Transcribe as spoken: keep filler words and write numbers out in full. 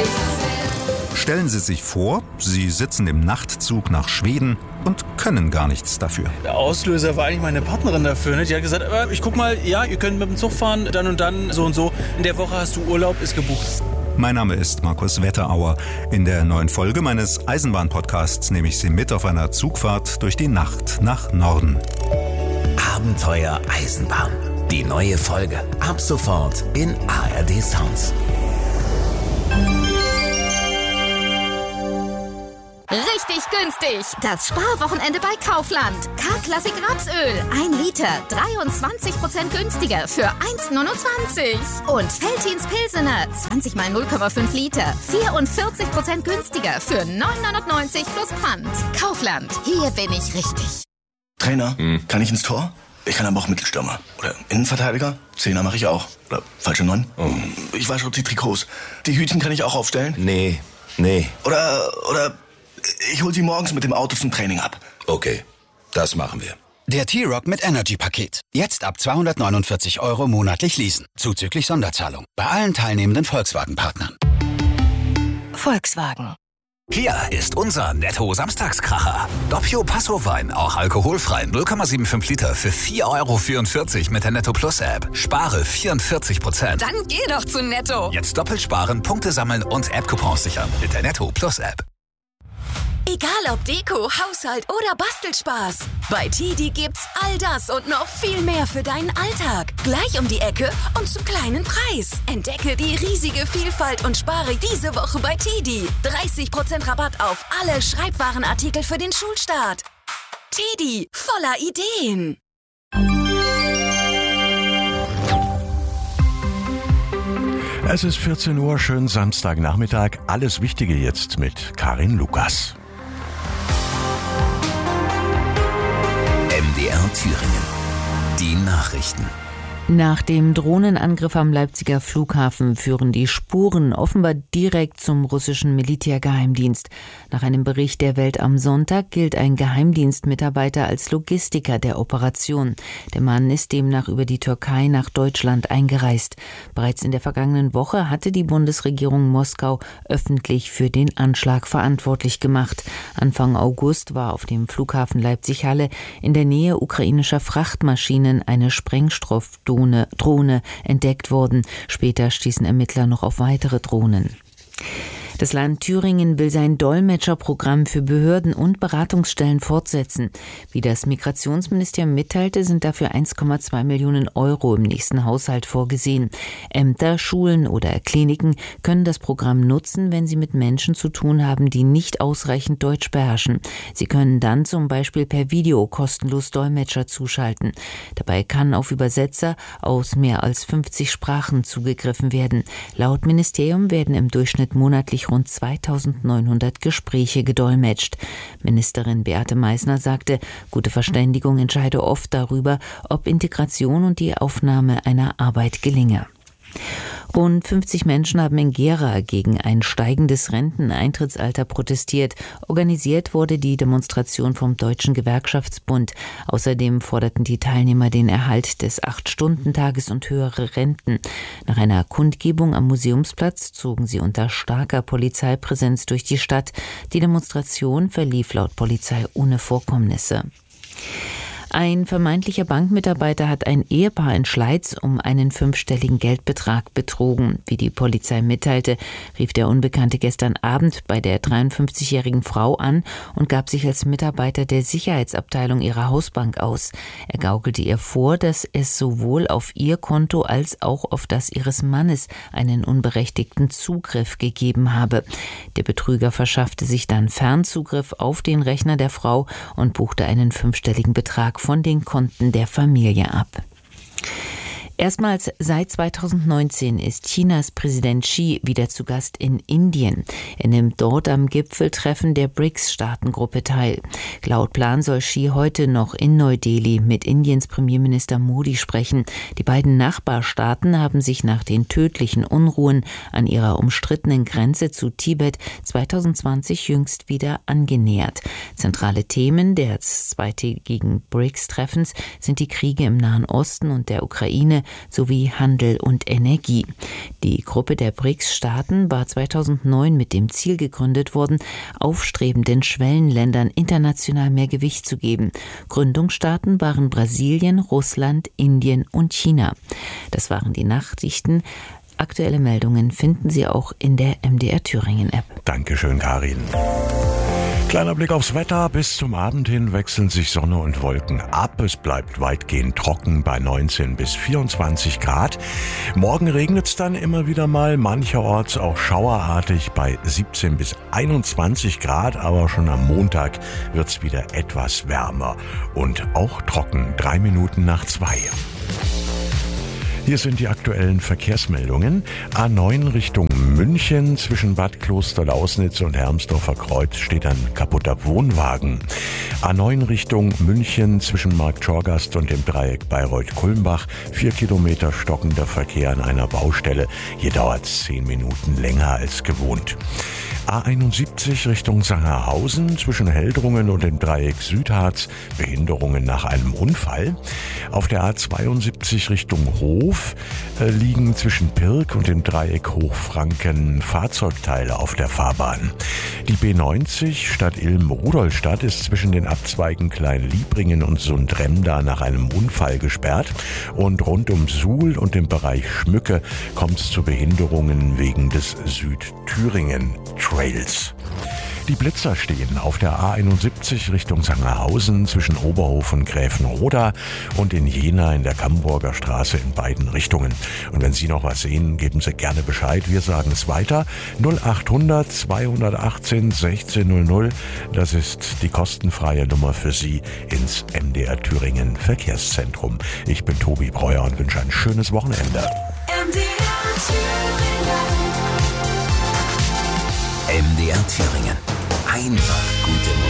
Stellen Sie sich vor, Sie sitzen im Nachtzug nach Schweden und können gar nichts dafür. Der Auslöser war eigentlich meine Partnerin dafür. Ne? Die hat gesagt, äh, ich guck mal, ja, ihr könnt mit dem Zug fahren, dann und dann, so und so. In der Woche hast du Urlaub, ist gebucht. Mein Name ist Markus Wetterauer. In der neuen Folge meines Eisenbahn-Podcasts nehme ich Sie mit auf einer Zugfahrt durch die Nacht nach Norden. Abenteuer Eisenbahn. Die neue Folge. Ab sofort in A R D Sounds. Richtig günstig! Das Sparwochenende bei Kaufland. K-Klassik Rapsöl. ein Liter. dreiundzwanzig Prozent günstiger für eins Komma neunundzwanzig. Und Veltins Pilsener. zwanzig mal null Komma fünf Liter. vierundvierzig Prozent günstiger für neun Euro neunundneunzig plus Pfand. Kaufland. Hier bin ich richtig. Trainer, hm. kann ich ins Tor? Ich kann aber auch Mittelstürmer. Oder Innenverteidiger. Zehner mache ich auch. Oder falsche Neun. Oh. Ich wasche auch die Trikots. Die Hütchen kann ich auch aufstellen. Nee, nee. Oder, oder... Ich hol sie morgens mit dem Auto zum Training ab. Okay, das machen wir. Der T-Rock mit Energy-Paket. Jetzt ab zweihundertneunundvierzig Euro monatlich leasen. Zuzüglich Sonderzahlung. Bei allen teilnehmenden Volkswagen-Partnern. Volkswagen. Hier ist unser Netto-Samstagskracher. Doppio Passo-Wein, auch alkoholfrei, null Komma fünfundsiebzig Liter für vier Euro vierundvierzig mit der Netto Plus App. Spare vierundvierzig Prozent. Dann geh doch zu Netto. Jetzt doppelt sparen, Punkte sammeln und App-Coupons sichern mit der Netto Plus App. Egal ob Deko, Haushalt oder Bastelspaß. Bei Tidi gibt's all das und noch viel mehr für deinen Alltag. Gleich um die Ecke und zum kleinen Preis. Entdecke die riesige Vielfalt und spare diese Woche bei Tidi. dreißig Prozent Rabatt auf alle Schreibwarenartikel für den Schulstart. Tidi, voller Ideen. Es ist vierzehn Uhr, schönen Samstagnachmittag. Alles Wichtige jetzt mit Karin Lukas. M D R Thüringen. Die Nachrichten. Nach dem Drohnenangriff am Leipziger Flughafen führen die Spuren offenbar direkt zum russischen Militärgeheimdienst. Nach einem Bericht der Welt am Sonntag gilt ein Geheimdienstmitarbeiter als Logistiker der Operation. Der Mann ist demnach über die Türkei nach Deutschland eingereist. Bereits in der vergangenen Woche hatte die Bundesregierung Moskau öffentlich für den Anschlag verantwortlich gemacht. Anfang August war auf dem Flughafen Leipzig-Halle in der Nähe ukrainischer Frachtmaschinen eine Sprengstoffdose Drohne entdeckt worden. Später stießen Ermittler noch auf weitere Drohnen. Das Land Thüringen will sein Dolmetscherprogramm für Behörden und Beratungsstellen fortsetzen. Wie das Migrationsministerium mitteilte, sind dafür eins Komma zwei Millionen Euro im nächsten Haushalt vorgesehen. Ämter, Schulen oder Kliniken können das Programm nutzen, wenn sie mit Menschen zu tun haben, die nicht ausreichend Deutsch beherrschen. Sie können dann zum Beispiel per Video kostenlos Dolmetscher zuschalten. Dabei kann auf Übersetzer aus mehr als fünfzig Sprachen zugegriffen werden. Laut Ministerium werden im Durchschnitt monatlich rund zweitausendneunhundert Gespräche gedolmetscht. Ministerin Beate Meissner sagte, gute Verständigung entscheide oft darüber, ob Integration und die Aufnahme einer Arbeit gelinge. Rund fünfzig Menschen haben in Gera gegen ein steigendes Renteneintrittsalter protestiert. Organisiert wurde die Demonstration vom Deutschen Gewerkschaftsbund. Außerdem forderten die Teilnehmer den Erhalt des acht-Stunden-Tages und höhere Renten. Nach einer Kundgebung am Museumsplatz zogen sie unter starker Polizeipräsenz durch die Stadt. Die Demonstration verlief laut Polizei ohne Vorkommnisse. Ein vermeintlicher Bankmitarbeiter hat ein Ehepaar in Schleiz um einen fünfstelligen Geldbetrag betrogen. Wie die Polizei mitteilte, rief der Unbekannte gestern Abend bei der dreiundfünfzigjährigen Frau an und gab sich als Mitarbeiter der Sicherheitsabteilung ihrer Hausbank aus. Er gaukelte ihr vor, dass es sowohl auf ihr Konto als auch auf das ihres Mannes einen unberechtigten Zugriff gegeben habe. Der Betrüger verschaffte sich dann Fernzugriff auf den Rechner der Frau und buchte einen fünfstelligen Betrag von den Konten der Familie ab. Erstmals seit zweitausendneunzehn ist Chinas Präsident Xi wieder zu Gast in Indien. Er nimmt dort am Gipfeltreffen der B R I C S-Staatengruppe teil. Laut Plan soll Xi heute noch in Neu-Delhi mit Indiens Premierminister Modi sprechen. Die beiden Nachbarstaaten haben sich nach den tödlichen Unruhen an ihrer umstrittenen Grenze zu Tibet zweitausendzwanzig jüngst wieder angenähert. Zentrale Themen des zweitägigen B R I C S-Treffens sind die Kriege im Nahen Osten und der Ukraine sowie Handel und Energie. Die Gruppe der B R I C S-Staaten war zweitausendneun mit dem Ziel gegründet worden, aufstrebenden Schwellenländern international mehr Gewicht zu geben. Gründungsstaaten waren Brasilien, Russland, Indien und China. Das waren die Nachrichten. Aktuelle Meldungen finden Sie auch in der M D R Thüringen-App. Dankeschön, Karin. Kleiner Blick aufs Wetter. Bis zum Abend hin wechseln sich Sonne und Wolken ab. Es bleibt weitgehend trocken bei neunzehn bis vierundzwanzig Grad. Morgen regnet es dann immer wieder mal, mancherorts auch schauerartig bei siebzehn bis einundzwanzig Grad. Aber schon am Montag wird es wieder etwas wärmer und auch trocken. Drei Minuten nach zwei. Hier sind die aktuellen Verkehrsmeldungen. A neun Richtung München zwischen Bad Klosterlausnitz und Hermsdorfer Kreuz steht ein kaputter Wohnwagen. A neun Richtung München zwischen Markt Schorgast und dem Dreieck Bayreuth-Kulmbach. Vier Kilometer stockender Verkehr an einer Baustelle. Hier dauert es zehn Minuten länger als gewohnt. A einundsiebzig Richtung Sangerhausen zwischen Heldrungen und dem Dreieck Südharz. Behinderungen nach einem Unfall. Auf der A zweiundsiebzig Richtung Hof äh, liegen zwischen Pirk und dem Dreieck Hochfranken Fahrzeugteile auf der Fahrbahn. Die B neunzig Stadt Ilm-Rudolstadt ist zwischen den Abzweigen Klein-Liebringen und Sundremda nach einem Unfall gesperrt. Und rund um Suhl und dem Bereich Schmücke kommt es zu Behinderungen wegen des Südthüringen-Trails. Die Blitzer stehen auf der A einundsiebzig Richtung Sangerhausen zwischen Oberhof und Gräfenroda und in Jena in der Camburger Straße in beiden Richtungen. Und wenn Sie noch was sehen, geben Sie gerne Bescheid. Wir sagen es weiter. null achthundert zweihundertachtzehn sechzehn null null. Das ist die kostenfreie Nummer für Sie ins M D R Thüringen Verkehrszentrum. Ich bin Tobi Breuer und wünsche ein schönes Wochenende. M D R Thüringen. M D R Thüringen. Einfach